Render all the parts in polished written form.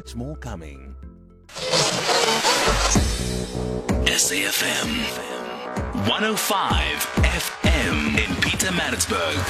much more coming. SAFM 105 FM in Pietermaritzburg.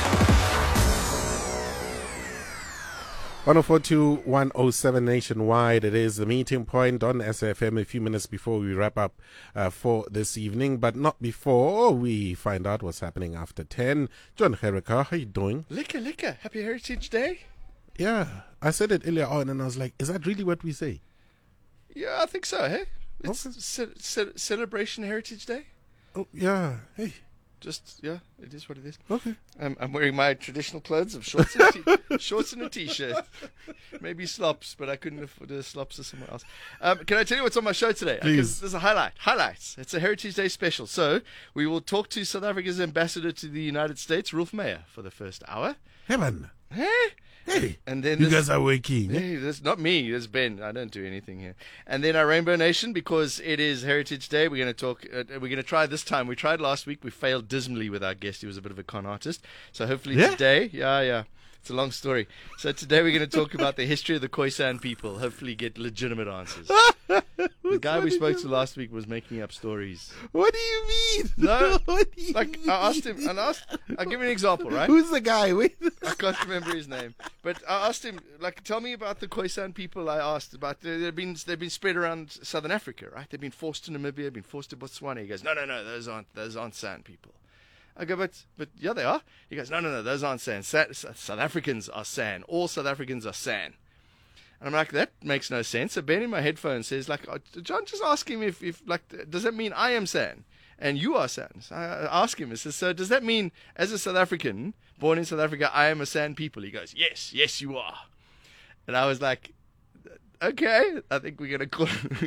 104.107 nationwide. It is the meeting point on SFM a few minutes before we wrap up for this evening, but not before we find out what's happening after 10. John Herrica, how you doing? Liquor. Happy Heritage Day. Yeah, I said it earlier on and I was like, is that really what we say? Yeah, I think so, hey? It's Okay. Celebration Heritage Day. Oh, yeah. Hey. Just, yeah, it is what it is. Okay. I'm wearing my traditional clothes of shorts and a t-shirt. Maybe slops, but I couldn't afford the slops or somewhere else. Can I tell you what's on my show today? Please. There's a highlights. It's a Heritage Day special. So we will talk to South Africa's ambassador to the United States, Rolf Meyer, for the first hour. Heaven. Hey, And then you guys are waking. Hey, that's not me. That's Ben. I don't do anything here. And then our Rainbow Nation, because it is Heritage Day. We're going to talk. We're going to try this time. We tried last week. We failed dismally with our guest. He was a bit of a con artist. So hopefully today, yeah. It's a long story. So today we're going to talk about the history of the Khoisan people. Hopefully get legitimate answers. The guy we spoke to last week was making up stories. What do you mean? No, What do you like mean? I asked him. I'll give you an example, right? Who's the guy? Wait. I can't remember his name, but I asked him, like, tell me about the Khoisan people. I asked about they've been spread around Southern Africa, right? They've been forced to Namibia, been forced to Botswana. He goes, no, those aren't San people. I go, but yeah, they are. He goes, no, those aren't San. South Africans are San. All South Africans are San. And I'm like, that makes no sense. So Ben in my headphones says, like, John, just ask him if like, does that mean I am San and you are San? So I ask him, I says, so does that mean as a South African born in South Africa, I am a San people? He goes, yes, you are. And I was like, okay, I think we're gonna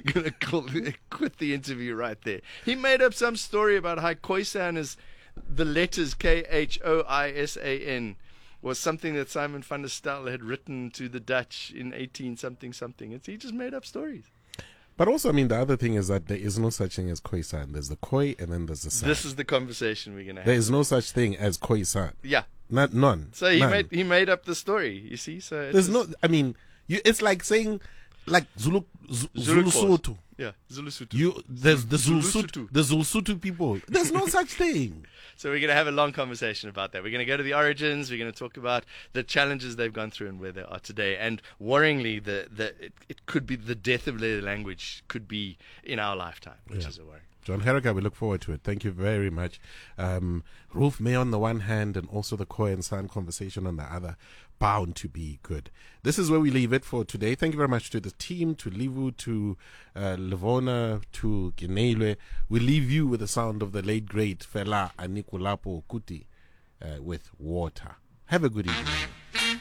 quit the interview right there. He made up some story about how Khoisan is the letters Khoisan was something that Simon van der Stel had written to the Dutch in 18 something. And he just made up stories. But also, I mean, the other thing is that there is no such thing as Khoisan. There's the Khoi and then there's the San. This is the conversation we're gonna have. There is no such thing as Khoisan. Yeah. None. So None. he made up the story. You see, so There's no. I mean, it's like saying, like Zulu Sotho. Yeah, Zulu Sotho. There's the Zulu Zulu Sotho. The Zulu Sotho people. There's no such thing. So we're going to have a long conversation about that. We're going to go to the origins. We're going to talk about the challenges they've gone through and where they are today. And worryingly, it could be the death of their language could be in our lifetime, which is a worry. John Herrica, we look forward to it. Thank you very much. Rolf May on the one hand and also the Khoi and San conversation on the other. Bound to be good. This is where we leave it for today. Thank you very much to the team, to Livu, to Levona, to Gineilwe. We leave you with the sound of the late, great Fela Anikulapo Kuti with Water. Have a good evening.